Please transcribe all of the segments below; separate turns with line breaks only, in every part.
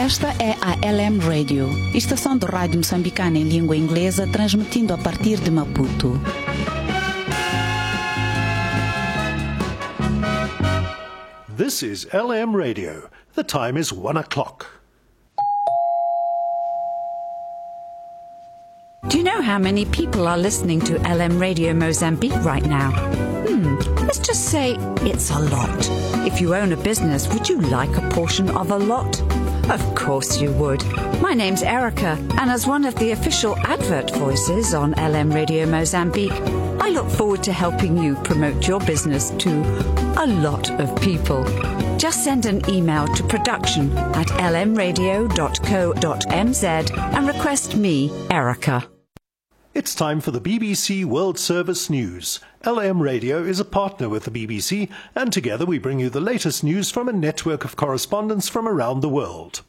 Esta é a LM Radio, estação de rádio moçambicana em língua inglesa, transmitindo a partir de Maputo.
This is LM Radio. The time is 1:00.
Do you know how many people are listening to LM Radio Mozambique right now? Let's just say it's a lot. If you own a business, would you like a portion of a lot? Of course you would. My name's Erica, and as one of the official advert voices on LM Radio Mozambique, I look forward to helping you promote your business to a lot of people. Just send an email to production@lmradio.co.mz and request me, Erica.
It's time for the BBC World Service News. LM Radio is a partner with the BBC, and together we bring you the latest news from a network of correspondents from around the world.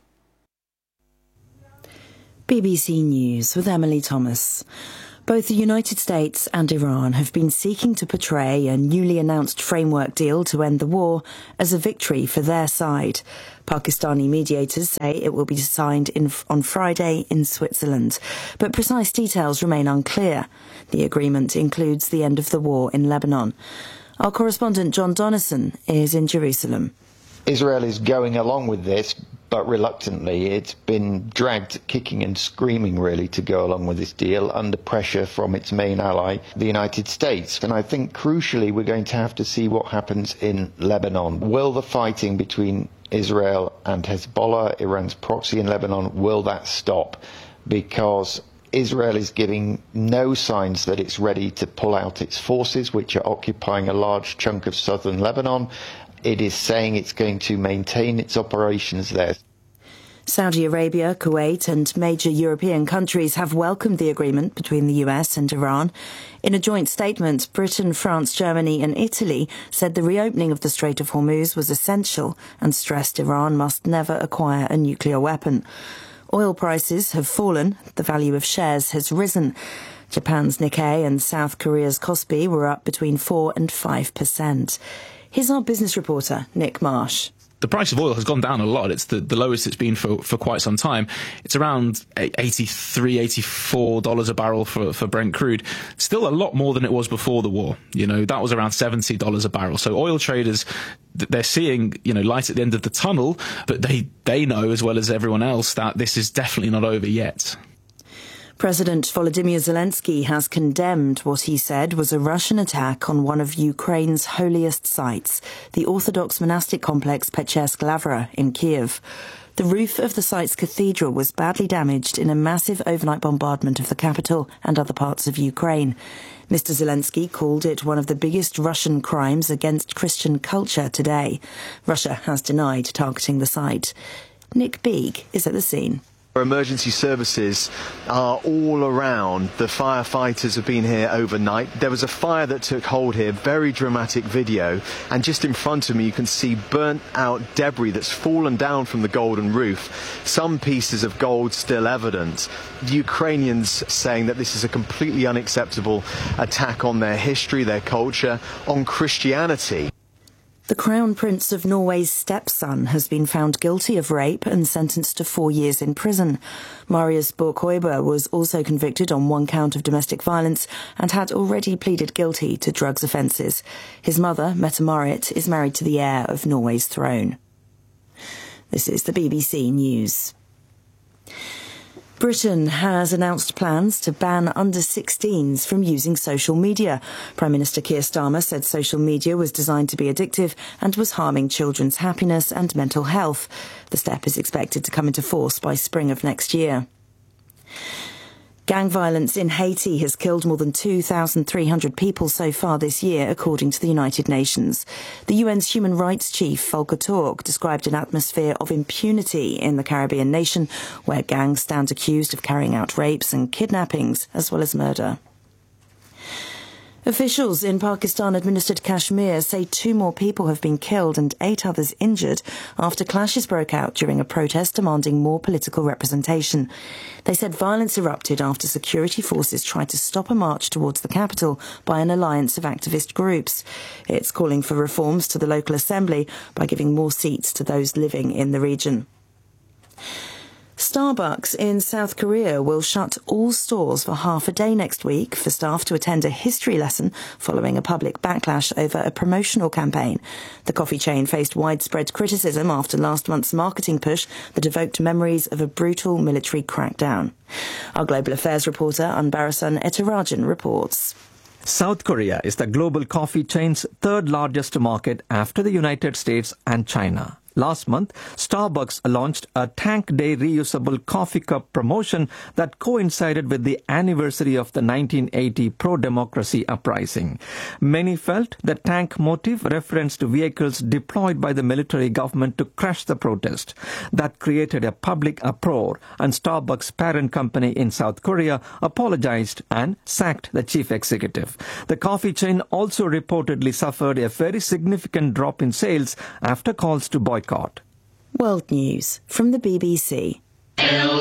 BBC News with Emily Thomas. Both the United States and Iran have been seeking to portray a newly announced framework deal to end the war as a victory for their side. Pakistani mediators say it will be signed on Friday in Switzerland, but precise details remain unclear. The agreement includes the end of the war in Lebanon. Our correspondent John Donnison is in Jerusalem.
Israel is going along with this, but reluctantly. It's been dragged kicking and screaming, really, to go along with this deal under pressure from its main ally, the United States. And I think, crucially, we're going to have to see what happens in Lebanon. Will the fighting between Israel and Hezbollah, Iran's proxy in Lebanon, will that stop? Because Israel is giving no signs that it's ready to pull out its forces, which are occupying a large chunk of southern Lebanon. It is saying it's going to maintain its operations there.
Saudi Arabia, Kuwait and major European countries have welcomed the agreement between the US and Iran. In a joint statement, Britain, France, Germany and Italy said the reopening of the Strait of Hormuz was essential and stressed Iran must never acquire a nuclear weapon. Oil prices have fallen. The value of shares has risen. Japan's Nikkei and South Korea's Kospi were up between 4% and 5%. Here's our business reporter, Nick Marsh.
The price of oil has gone down a lot. It's the lowest it's been for quite some time. It's around $83, $84 a barrel for Brent crude. Still a lot more than it was before the war. You know, that was around $70 a barrel. So oil traders, they're seeing, light at the end of the tunnel, but they know as well as everyone else that this is definitely not over yet.
President Volodymyr Zelensky has condemned what he said was a Russian attack on one of Ukraine's holiest sites, the Orthodox monastic complex Pechersk Lavra in Kiev. The roof of the site's cathedral was badly damaged in a massive overnight bombardment of the capital and other parts of Ukraine. Mr. Zelensky called it one of the biggest Russian crimes against Christian culture today. Russia has denied targeting the site. Nick Beeg is at the scene.
Emergency services are all around. The firefighters have been here overnight. There was a fire that took hold here, very dramatic video, and just in front of me you can see burnt out debris that's fallen down from the golden roof. Some pieces of gold still evident. The Ukrainians saying that this is a completely unacceptable attack on their history, their culture, on Christianity.
The Crown Prince of Norway's stepson has been found guilty of rape and sentenced to 4 years in prison. Marius Borch-Høiber was also convicted on one count of domestic violence and had already pleaded guilty to drugs offences. His mother, Mette-Marit, is married to the heir of Norway's throne. This is the BBC News. Britain has announced plans to ban under-16s from using social media. Prime Minister Keir Starmer said social media was designed to be addictive and was harming children's happiness and mental health. The step is expected to come into force by spring of next year. Gang violence in Haiti has killed more than 2,300 people so far this year, according to the United Nations. The UN's human rights chief, Volker Turk, described an atmosphere of impunity in the Caribbean nation, where gangs stand accused of carrying out rapes and kidnappings, as well as murder. Officials in Pakistan-administered Kashmir say 2 more people have been killed and 8 others injured after clashes broke out during a protest demanding more political representation. They said violence erupted after security forces tried to stop a march towards the capital by an alliance of activist groups. It's calling for reforms to the local assembly by giving more seats to those living in the region. Starbucks in South Korea will shut all stores for half a day next week for staff to attend a history lesson following a public backlash over a promotional campaign. The coffee chain faced widespread criticism after last month's marketing push that evoked memories of a brutal military crackdown. Our global affairs reporter, Anbarasan Etarajan, reports.
South Korea is the global coffee chain's third largest market after the United States and China. Last month, Starbucks launched a Tank Day reusable coffee cup promotion that coincided with the anniversary of the 1980 pro-democracy uprising. Many felt the tank motif referenced vehicles deployed by the military government to crush the protest. That created a public uproar, and Starbucks' parent company in South Korea apologized and sacked the chief executive. The coffee chain also reportedly suffered a very significant drop in sales after calls to boycott.
World News from the BBC.